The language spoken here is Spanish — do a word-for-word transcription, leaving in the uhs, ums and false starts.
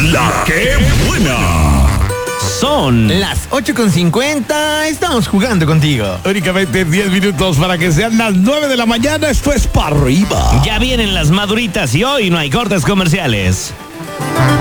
La que buena. Son las ocho con cincuenta, estamos jugando contigo. Únicamente diez minutos para que sean las nueve de la mañana, esto es para arriba. Ya vienen las maduritas y hoy no hay cortes comerciales.